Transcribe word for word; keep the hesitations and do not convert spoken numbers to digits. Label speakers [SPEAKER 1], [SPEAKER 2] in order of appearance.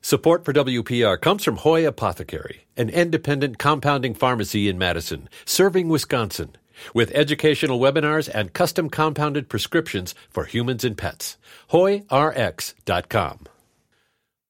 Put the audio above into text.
[SPEAKER 1] Support for W P R comes from Hoy Apothecary, an independent compounding pharmacy in Madison, serving Wisconsin, with educational webinars and custom compounded prescriptions for humans and pets. Hoy R X dot com.